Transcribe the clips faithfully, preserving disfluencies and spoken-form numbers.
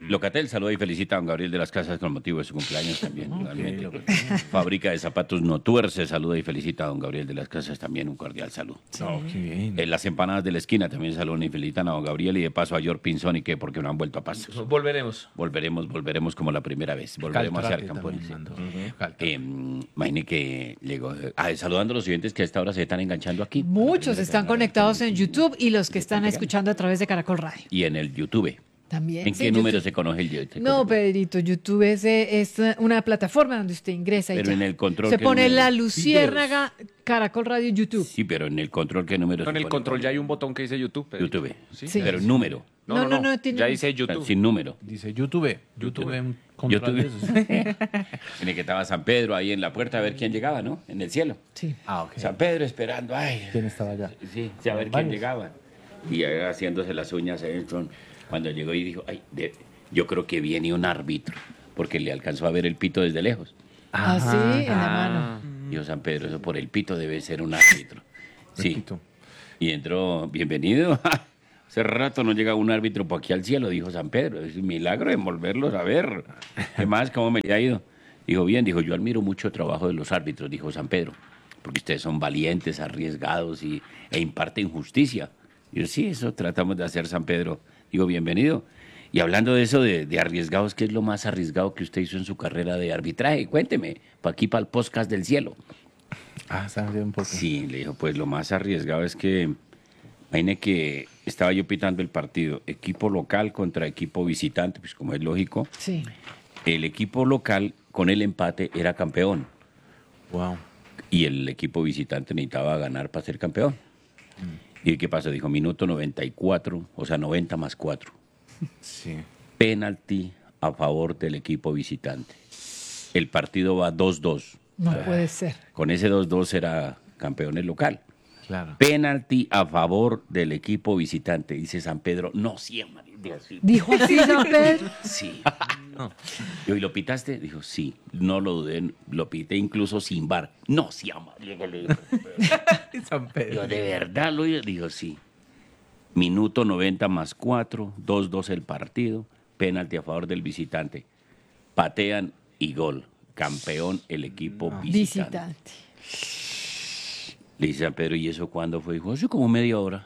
Locatel saluda y felicita a don Gabriel de las Casas con motivo de su cumpleaños también. Okay, Fábrica de Zapatos No Tuerce saluda y felicita a don Gabriel de las Casas también, un cordial saludo. Sí. Oh, qué bien. En las empanadas de la esquina también saludan y felicitan a don Gabriel y de paso a George Pinzón y que porque no han vuelto a pasar. Volveremos. Volveremos, volveremos como la primera vez. Volveremos a hacer campones. Sí. Uh-huh. Eh, imagine que llegó, ah, saludando a los oyentes que a esta hora se están enganchando aquí. Muchos están conectados en YouTube y los que están escuchando a través de Caracol Radio. Y en el YouTube. También. ¿En sí, qué YouTube. número se conoce el YouTube? No, Pedrito, YouTube es, es una plataforma donde usted ingresa y pero ya. en el control se pone número? la luciérnaga Caracol Radio YouTube. Sí, pero en el control, ¿qué número? No, en el control ya hay un botón que dice YouTube. Pedro. YouTube. ¿Sí? Sí. Pero el número. No, no, no, no, no, tiene... ya dice YouTube. Sin número. Dice YouTube. YouTube. en YouTube. En el que estaba San Pedro ahí en la puerta a ver quién llegaba, ¿no? En el cielo. Sí. Ah, ok. San Pedro esperando, ay. ¿Quién estaba allá? Sí, sí, a ver quién llegaba. Y ahí haciéndose las uñas adentro. Cuando llegó y dijo, ay, de, yo creo que viene un árbitro, porque le alcanzó a ver el pito desde lejos. Ah, sí, en la mano. Dijo San Pedro, eso por el pito debe ser un árbitro. Sí. Pito. Y entró, bienvenido. Hace rato no llega un árbitro por aquí al cielo, dijo San Pedro. Es un milagro en volverlos a ver. ¿Qué más? ¿Cómo me ha ido? Dijo, bien, dijo, yo admiro mucho el trabajo de los árbitros, dijo San Pedro, porque ustedes son valientes, arriesgados y, e imparten justicia. Y yo, sí, eso tratamos de hacer, San Pedro. Digo, bienvenido. Y hablando de eso, de, de arriesgados, ¿qué es lo más arriesgado que usted hizo en su carrera de arbitraje? Cuénteme, para aquí, para el podcast del cielo. Ah, ¿sabes un poco? Sí, le dijo, pues lo más arriesgado es que, imagine que estaba yo pitando el partido, equipo local contra equipo visitante, pues como es lógico. Sí. El equipo local, con el empate, era campeón. Wow. Y el equipo visitante necesitaba ganar para ser campeón. Mm. ¿Y qué pasó? Dijo, minuto noventa y cuatro, o sea, noventa más cuatro. Sí. Penalti a favor del equipo visitante. El partido va dos dos. No puede ser. Con ese dos dos era campeón el local. Claro. Penalti a favor del equipo visitante. Dice San Pedro, no, sí, María. ¿Dijo así San Pedro? Sí. No. ¿Y lo pitaste? Dijo, sí. No lo dudé, lo pité incluso sin bar. No, sí, María. San Pedro. Digo, ¿de verdad lo hizo? Dijo, sí. Minuto noventa más cuatro, dos dos el partido, penalti a favor del visitante. Patean y gol. Campeón el equipo No. visitante. Visitante. Le dice a Pedro, ¿y eso cuándo fue? Dijo, hace como media hora.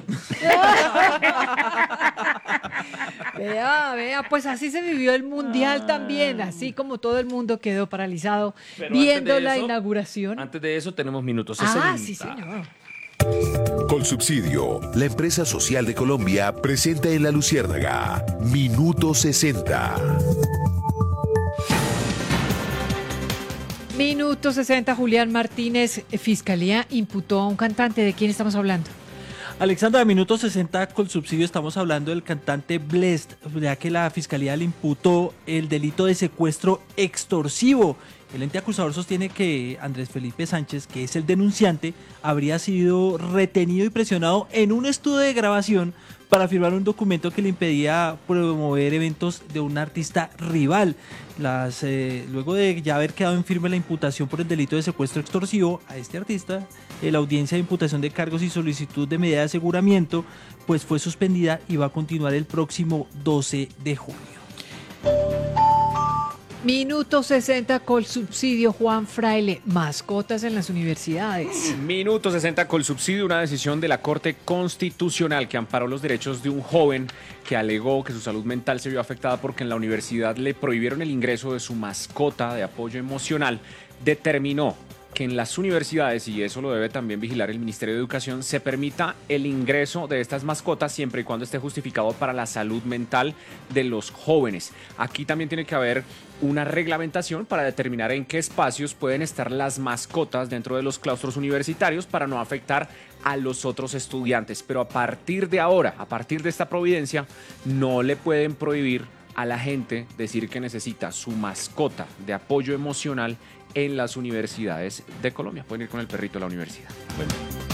Vea, vea, pues así se vivió el Mundial Ah. también, así como todo el mundo quedó paralizado Pero viendo antes de la eso- inauguración. Antes de eso tenemos minutos Ah, sesenta. sí, señor. Colsubsidio, la empresa social de Colombia, presenta en La Luciérnaga Minuto sesenta. Minuto sesenta, Julián Martínez, Fiscalía imputó a un cantante. ¿De quién estamos hablando? Alexandra, minuto sesenta con subsidio estamos hablando del cantante Blessd, ya que la fiscalía le imputó el delito de secuestro extorsivo. El ente acusador sostiene que Andrés Felipe Sánchez, que es el denunciante, habría sido retenido y presionado en un estudio de grabación para firmar un documento que le impedía promover eventos de un artista rival. Las, eh, luego de ya haber quedado en firme la imputación por el delito de secuestro extorsivo a este artista, eh, la audiencia de imputación de cargos y solicitud de medida de aseguramiento pues fue suspendida y va a continuar el próximo doce de junio. Minuto sesenta con subsidio, Juan Fraile, mascotas en las universidades. Minuto sesenta con subsidio, una decisión de la Corte Constitucional que amparó los derechos de un joven que alegó que su salud mental se vio afectada porque en la universidad le prohibieron el ingreso de su mascota de apoyo emocional. Determinó que en las universidades, y eso lo debe también vigilar el Ministerio de Educación, se permita el ingreso de estas mascotas siempre y cuando esté justificado para la salud mental de los jóvenes. Aquí también tiene que haber una reglamentación para determinar en qué espacios pueden estar las mascotas dentro de los claustros universitarios para no afectar a los otros estudiantes. Pero a partir de ahora, a partir de esta providencia, no le pueden prohibir a la gente decir que necesita su mascota de apoyo emocional en las universidades de Colombia. Pueden ir con el perrito a la universidad. Bueno.